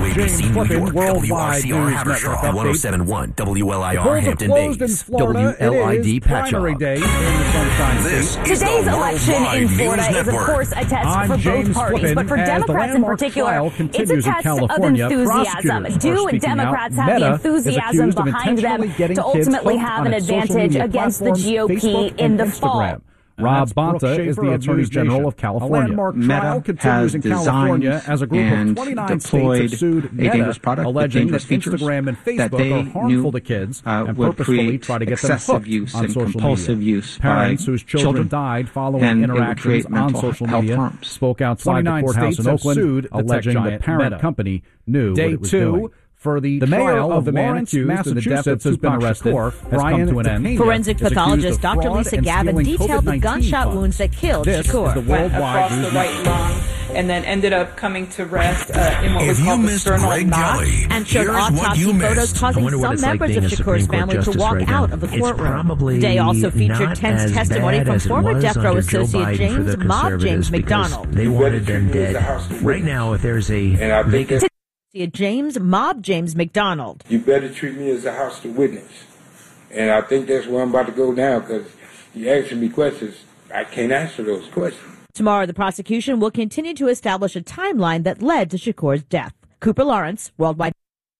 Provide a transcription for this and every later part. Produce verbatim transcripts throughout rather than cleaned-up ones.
A B C New York, W R C R Haverstraw, and one oh seven point one W L I R Hampton Bays, W L I D Patchogue. This is Today's the election in Florida is, of course, a test I'm for James both parties, Flippin, but for as the Democrats in landmark particular, trial it's a continues in test of California, enthusiasm. prosecutors are Do speaking Democrats out. have Meta the is enthusiasm accused of behind them intentionally getting to kids ultimately hooked have on an its social advantage media against the platforms, G O P Facebook in and the Instagram. fall? Rob Bonta is the Attorney General of California. A landmark trial continues in California as a group of twenty-nine states have sued Meta, alleging that Instagram and Facebook are harmful to kids uh, and would purposefully create try to get them excessive hooked use on and social compulsive media. use Parents by whose children, children, died following and it would interactions create on mental social health media harms. spoke outside the courthouse in Oakland, sued the alleging tech the giant parent Meta. company knew Day what it was two doing. for the, The mayor trial of of the man Lawrence, accused in the death of Massachusetts, has been Tupac arrested. Shakur. Has Brian come to an end. DePena Forensic is accused pathologist of Doctor fraud Lisa and Gavin stealing detailed the COVID nineteen gunshot funds. wounds that killed This Shakur. is the Went worldwide across news the right network. lung and then ended up coming to rest uh, in what If we call you the missed sternal Greg notch. Kelly, And showed here's what autopsy you photos missed. causing I wonder what some it's like members being of a Supreme Shakur's Court family to justice walk right out now. of the It's courtroom. probably The day also featured not tense as testimony bad from as it former was death row under Joe associate Biden for James the Mob conservatives James because McDonald. They wanted them dead. Right now, if there's a vacant James Mob James McDonald. You better treat me as a hostile witness. And I think that's where I'm about to go now, because you're asking me questions. I can't answer those questions. Tomorrow, the prosecution will continue to establish a timeline that led to Shakur's death. Cooper Lawrence, Worldwide.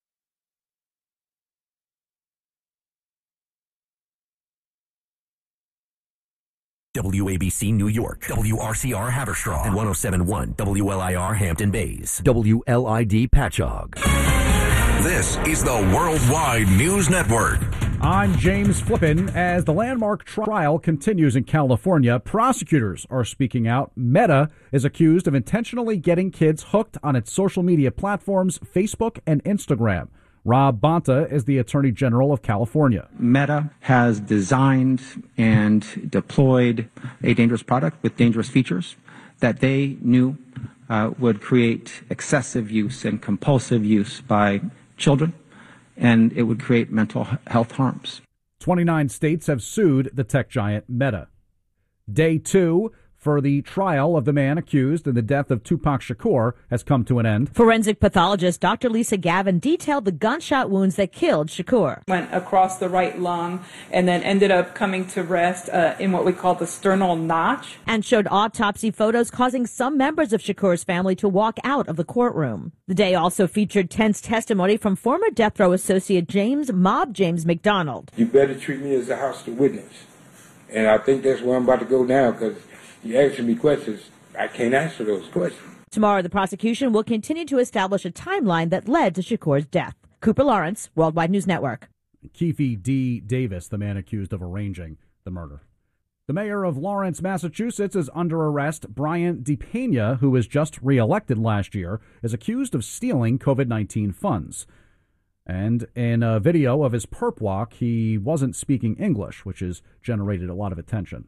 W A B C New York, W R C R Haverstraw, and one oh seven point one W L I R Hampton Bays, W L I D Patchogue. This is the Worldwide News Network. I'm James Flippin. As the landmark trial continues in California, prosecutors are speaking out. Meta is accused of intentionally getting kids hooked on its social media platforms, Facebook and Instagram. Rob Bonta is the Attorney General of California. Meta has designed and deployed a dangerous product with dangerous features that they knew uh, would create excessive use and compulsive use by children, and it would create mental health harms. twenty-nine states have sued the tech giant Meta. Day two for the trial of the man accused in the death of Tupac Shakur has come to an end. Forensic pathologist Doctor Lisa Gavin detailed the gunshot wounds that killed Shakur. Went across the right lung and then ended up coming to rest uh, in what we call the sternal notch. And showed autopsy photos causing some members of Shakur's family to walk out of the courtroom. The day also featured tense testimony from former death row associate James Mob James McDonald. You better treat me as a hostile witness. And I think that's where I'm about to go now, because you're asking me questions. I can't answer those questions. Tomorrow, the prosecution will continue to establish a timeline that led to Shakur's death. Cooper Lawrence, Worldwide News Network. Keefe D. Davis, the man accused of arranging the murder. The mayor of Lawrence, Massachusetts, is under arrest. Brian DePena, who was just reelected last year, is accused of stealing COVID nineteen funds. And in a video of his perp walk, he wasn't speaking English, which has generated a lot of attention.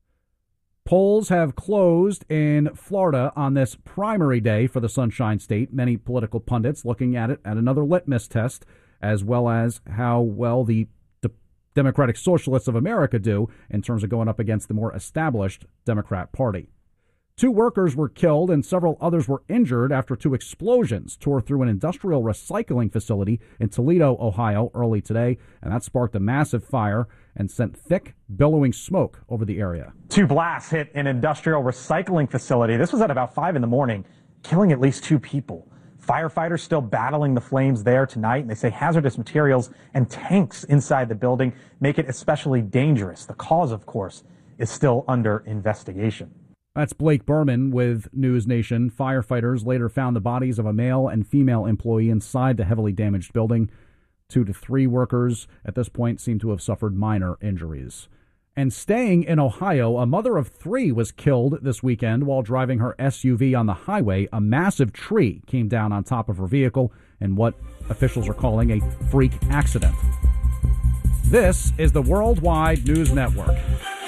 Polls have closed in Florida on this primary day for the Sunshine State. Many political pundits looking at it at another litmus test, as well as how well the D- Democratic Socialists of America do in terms of going up against the more established Democrat Party. Two workers were killed and several others were injured after two explosions tore through an industrial recycling facility in Toledo, Ohio, early today, and that sparked a massive fire and sent thick, billowing smoke over the area. Two blasts hit an industrial recycling facility. This was at about five in the morning, killing at least two people. Firefighters still battling the flames there tonight, and they say hazardous materials and tanks inside the building make it especially dangerous. The cause, of course, is still under investigation. That's Blake Berman with News Nation. Firefighters later found the bodies of a male and female employee inside the heavily damaged building. Two to three workers at this point seem to have suffered minor injuries. And staying in Ohio, a mother of three was killed this weekend while driving her S U V on the highway. A massive tree came down on top of her vehicle in what officials are calling a freak accident. This is the Worldwide News Network.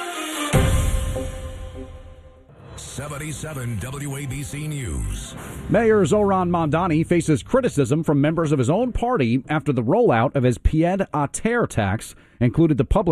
seventy-seven W A B C News. Mayor Zohran Mamdani faces criticism from members of his own party after the rollout of his pied-à-terre tax included the public